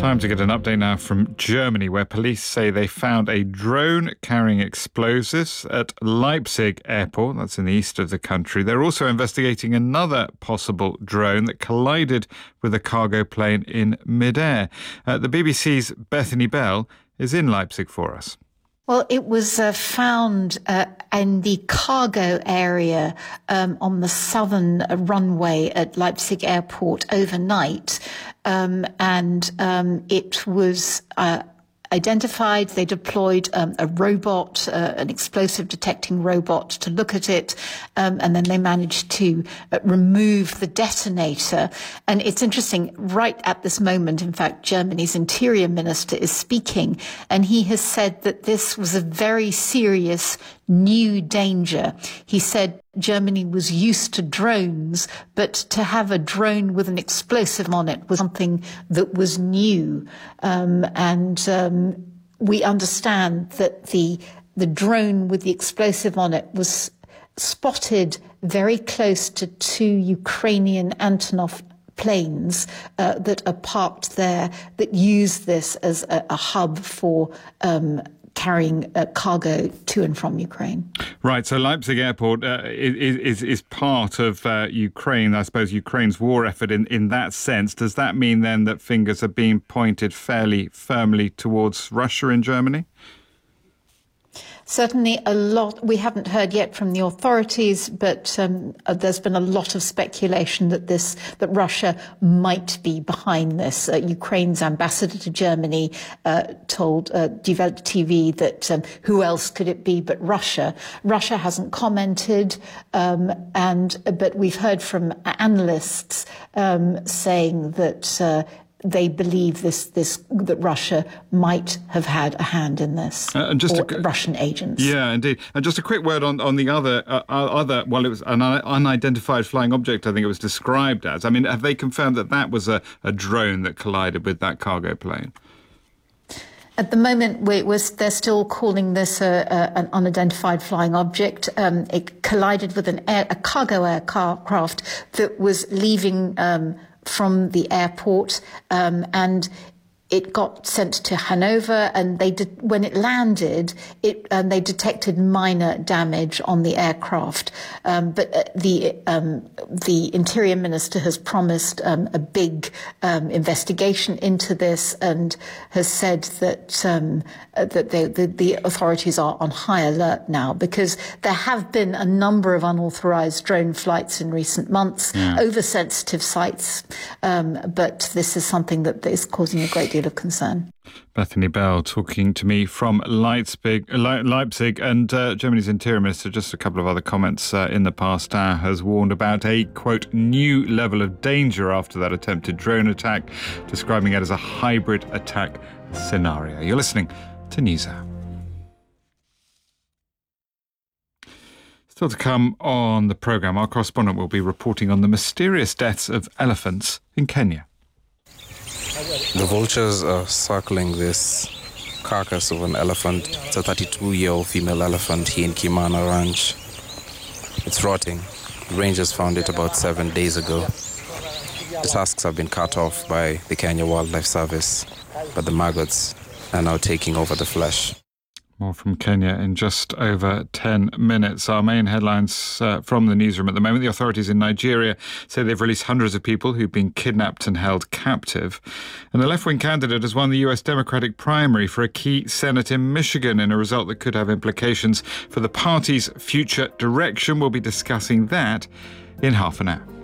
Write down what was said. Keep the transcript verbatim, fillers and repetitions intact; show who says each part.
Speaker 1: Time to get an update now from Germany, where police say they found a drone carrying explosives at Leipzig airport. That's in the east of the country. They're also investigating another possible drone that collided with a cargo plane in midair. Uh, the B B C's Bethany Bell is in Leipzig for us.
Speaker 2: Well, it was uh, found uh, in the cargo area um, on the southern runway at Leipzig airport overnight. Um, and um, it was uh, identified. They deployed um, a robot, uh, an explosive detecting robot to look at it. Um, and then they managed to uh, remove the detonator. And it's interesting, right at this moment, in fact, Germany's interior minister is speaking, and he has said that this was a very serious new danger. He said Germany was used to drones, but to have a drone with an explosive on it was something that was new. Um, and um, we understand that the the drone with the explosive on it was spotted very close to two Ukrainian Antonov planes uh, that are parked there that use this as a, a hub for um carrying uh, cargo to and from Ukraine.
Speaker 1: Right, so Leipzig Airport uh, is, is is part of uh, Ukraine, I suppose, Ukraine's war effort in, in that sense. Does that mean then that fingers are being pointed fairly firmly towards Russia in Germany?
Speaker 2: Certainly a lot. We haven't heard yet from the authorities, but um, uh, there's been a lot of speculation that this, that Russia might be behind this. Uh, Ukraine's ambassador to Germany uh, told uh, Die Welt T V that um, who else could it be but Russia? Russia hasn't commented, um, and but we've heard from analysts um, saying that uh, they believe this, this that Russia might have had a hand in this, uh, and just or a, Russian agents.
Speaker 1: Yeah, indeed. And just a quick word on, on the other, uh, other. Well, it was an unidentified flying object, I think it was described as. I mean, have they confirmed that that was a, a drone that collided with that cargo plane?
Speaker 2: At the moment, we, we're, they're still calling this a, a, an unidentified flying object. Um, it collided with an air, a cargo aircraft that was leaving Um, from the airport, um, and it got sent to Hanover, and they did, when it landed, it um, they detected minor damage on the aircraft. Um, but uh, the um, the interior minister has promised um, a big um, investigation into this, and has said that um, uh, that they, the, the authorities are on high alert now, because there have been a number of unauthorized drone flights in recent months yeah. over sensitive sites. Um, but this is something that is causing a great deal of concern.
Speaker 1: Bethany Bell talking to me from Leipzig, Leipzig and uh, Germany's Interior Minister, just a couple of other comments uh, in the past hour, has warned about a, quote, new level of danger after that attempted drone attack, describing it as a hybrid attack scenario. You're listening to NewsHour. Still to come on the programme, our correspondent will be reporting on the mysterious deaths of elephants in Kenya.
Speaker 3: The vultures are circling this carcass of an elephant. It's a thirty-two-year-old female elephant here in Kimana Ranch. It's rotting. Rangers found it about seven days ago. The tusks have been cut off by the Kenya Wildlife Service, but the maggots are now taking over the flesh.
Speaker 1: More from Kenya in just over ten minutes. Our main headlines uh, from the newsroom at the moment. The authorities in Nigeria say they've released hundreds of people who've been kidnapped and held captive. And the left-wing candidate has won the U S Democratic primary for a key Senate in Michigan in a result that could have implications for the party's future direction. We'll be discussing that in half an hour.